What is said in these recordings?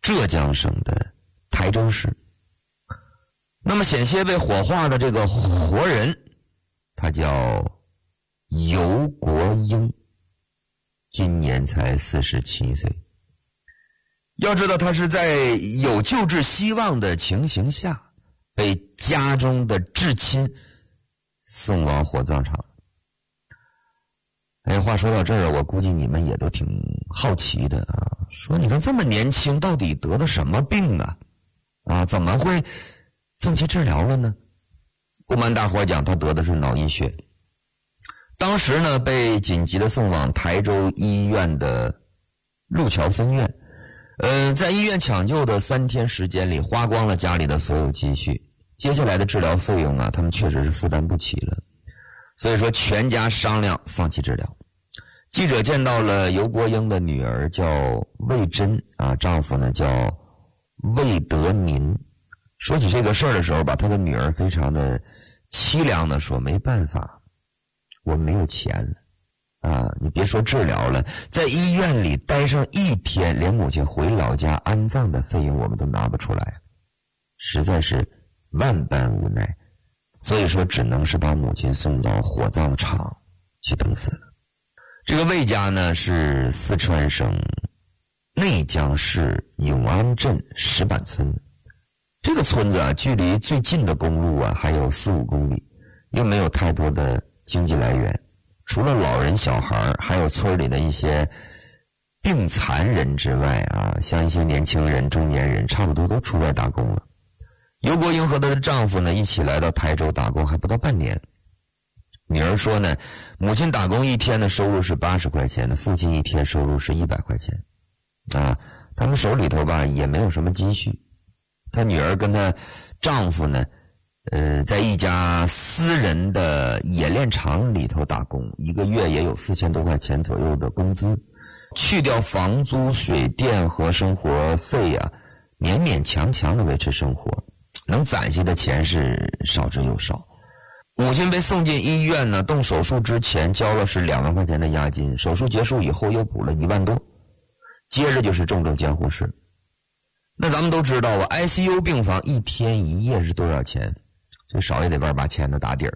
浙江省的台州市。那么险些被火化的这个活人，他叫尤国英，今年才47岁。要知道他是在有救治希望的情形下，被家中的至亲送往火葬场。话说到这儿，我估计你们也都挺好奇的啊，说你看这么年轻，到底得了什么病啊？怎么会放弃治疗了呢？不瞒大伙讲，他得的是脑溢血。当时呢，被紧急的送往台州医院的路桥分院。在医院抢救的3天时间里，花光了家里的所有积蓄，接下来的治疗费用啊，他们确实是负担不起了，所以说全家商量放弃治疗。记者见到了尤国英的女儿叫魏珍啊，丈夫呢叫魏德民。说起这个事儿的时候吧，他的女儿非常的凄凉的说：“没办法，我没有钱了。”你别说治疗了，在医院里待上1天，连母亲回老家安葬的费用我们都拿不出来，实在是万般无奈，所以说只能是把母亲送到火葬场去等死了。这个魏家呢是四川省内江市永安镇石板村，这个村子啊，距离最近的公路啊还有4-5公里，又没有太多的经济来源。除了老人小孩，还有村里的一些病残人之外啊，像一些年轻人、中年人，差不多都出外打工了。尤国英和她的丈夫呢，一起来到台州打工，还不到半年。女儿说呢，母亲打工1天的收入是80块钱的，父亲1天收入是100块钱。他们手里头吧也没有什么积蓄。她女儿跟她丈夫呢，在一家私人的冶炼厂里头打工，1个月也有4000多块钱左右的工资，去掉房租、水电和生活费啊，勉勉强强的维持生活，能攒下的钱是少之又少。母亲被送进医院呢，动手术之前交了是2万块钱的押金，手术结束以后又补了1万多，接着就是重症监护室。那咱们都知道啊 ，ICU 病房1天1夜是多少钱？最少也得万把钱的打底儿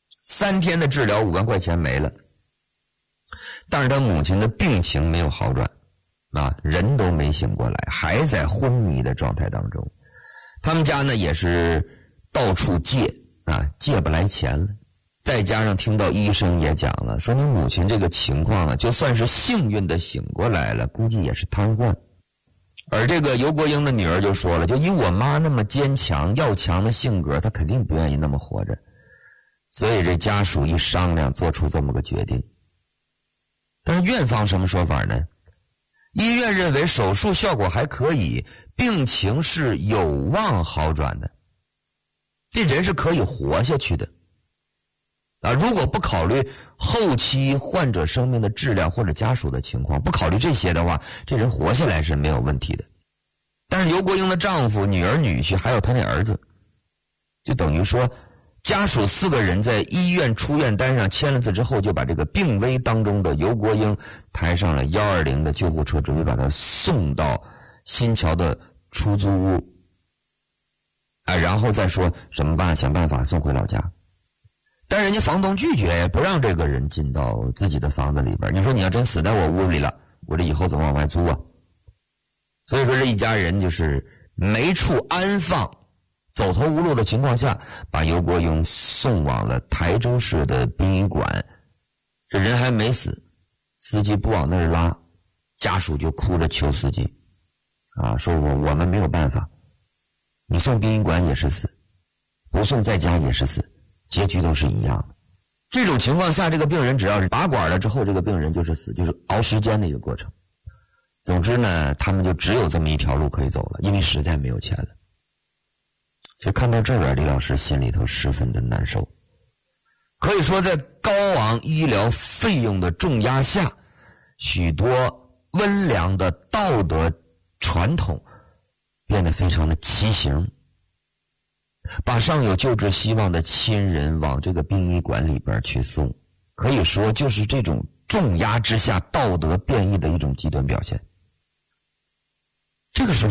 ，3天的治疗5万块钱没了。但是他母亲的病情没有好转，人都没醒过来，还在昏迷的状态当中。他们家呢也是到处借不来钱了。再加上听到医生也讲了，说你母亲这个情况啊，就算是幸运的醒过来了，估计也是瘫痪。而这个尤国英的女儿就说了，就以我妈那么坚强要强的性格，她肯定不愿意那么活着。所以这家属一商量，做出这么个决定。但是院方什么说法呢？医院认为手术效果还可以，病情是有望好转的，这人是可以活下去的。如果不考虑后期患者生命的质量或者家属的情况，不考虑这些的话，这人活下来是没有问题的。但是尤国英的丈夫、女儿、女婿还有他那儿子，就等于说家属4个人在医院出院单上签了字之后，就把这个病危当中的尤国英抬上了120的救护车，准备把他送到新桥的出租屋，然后再说怎么办，想办法送回老家。但人家房东拒绝呀，不让这个人进到自己的房子里边。你说你要真死在我屋里了，我这以后怎么往外租啊？所以说这一家人就是没处安放，走投无路的情况下，把尤国英送往了台州市的殡仪馆。这人还没死，司机不往那儿拉，家属就哭着求司机说我们没有办法，你送殡仪馆也是死，不送在家也是死，结局都是一样的。这种情况下，这个病人只要是拔管了之后，这个病人就是死，就是熬时间的一个过程。总之呢，他们就只有这么一条路可以走了，因为实在没有钱了。其实看到这儿，李老师心里头十分的难受。可以说在高昂医疗费用的重压下，许多温良的道德传统变得非常的畸形，把尚有救治希望的亲人往这个殡仪馆里边去送，可以说就是这种重压之下道德变异的一种极端表现。这个时候